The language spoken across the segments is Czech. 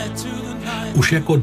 Už jako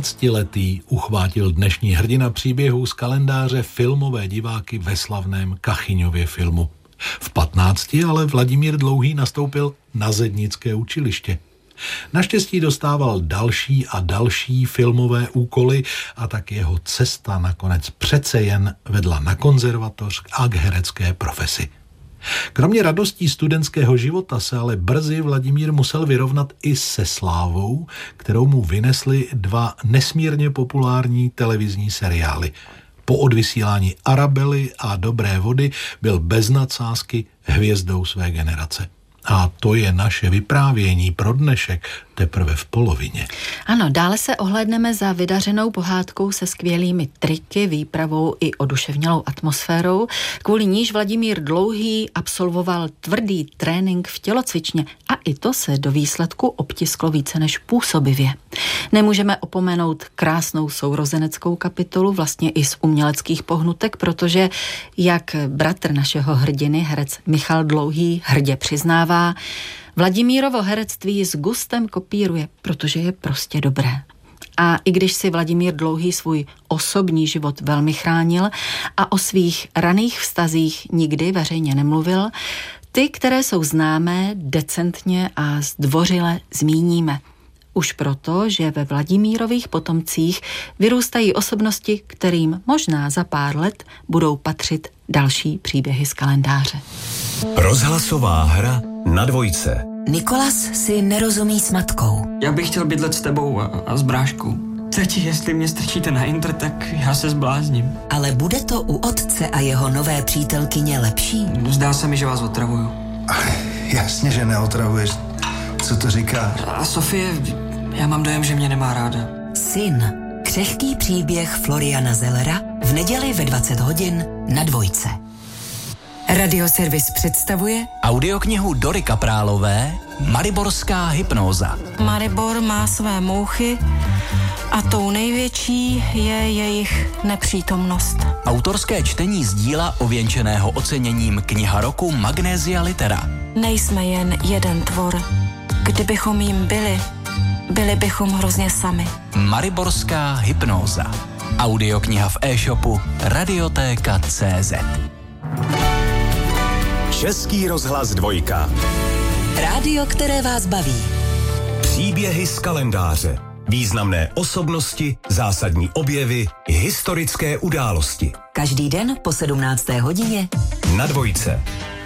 12letý uchvátil dnešní hrdina příběhů z kalendáře filmové diváky ve slavném Kachyňově filmu. V 15 ale Vladimír Dlouhý nastoupil na zednické učiliště. Naštěstí dostával další a další filmové úkoly a tak jeho cesta nakonec přece jen vedla na konzervatoř a k herecké profesi. Kromě radostí studentského života se ale brzy Vladimír musel vyrovnat i se slávou, kterou mu vynesly 2 nesmírně populární televizní seriály. Po odvysílání Arabely a Dobré vody byl bez nadsázky hvězdou své generace. A to je naše vyprávění pro dnešek teprve v polovině. Ano, dále se ohlédneme za vydařenou pohádkou se skvělými triky, výpravou i oduševnělou atmosférou, kvůli níž Vladimír Dlouhý absolvoval tvrdý trénink v tělocvičně a i to se do výsledku obtisklo více než působivě. Nemůžeme opomenout krásnou sourozeneckou kapitolu, vlastně i z uměleckých pohnutek, protože, jak bratr našeho hrdiny, herec Michal Dlouhý, hrdě přiznává, Vladimírovo herectví s gustem kopíruje, protože je prostě dobré. A i když si Vladimír Dlouhý svůj osobní život velmi chránil a o svých raných vztazích nikdy veřejně nemluvil, ty, které jsou známé, decentně a zdvořile zmíníme. Už proto, že ve Vladimírových potomcích vyrůstají osobnosti, kterým možná za pár let budou patřit další příběhy z kalendáře. Rozhlasová hra na Dvojce. Nikolas si nerozumí s matkou. Já bych chtěl bydlet s tebou a s bráškou. Teď, jestli mě strčíte na Intr, tak já se zblázním. Ale bude to u otce a jeho nové přítelkyně lepší? Zdá se mi, že vás otravuju. Jasně, že neotravuješ. Co to říkáš? A Sofie, já mám dojem, že mě nemá ráda. Syn. Křehký příběh Floriana Zellera v neděli ve 20 hodin na Dvojce. Radioservis představuje Audioknihu Dory Kaprálové Mariborská hypnóza. Maribor má své mouchy a tou největší je jejich nepřítomnost. Autorské čtení z díla ověnčeného oceněním Kniha roku Magnesia Litera. Nejsme jen jeden tvor. Kdybychom jim byli bychom hrozně sami. Mariborská hypnóza. Audiokniha v e-shopu Radiotéka.cz. Český rozhlas Dvojka. rádio, které vás baví. Příběhy z kalendáře. Významné osobnosti, zásadní objevy, historické události. Každý den po 17. hodině na Dvojce.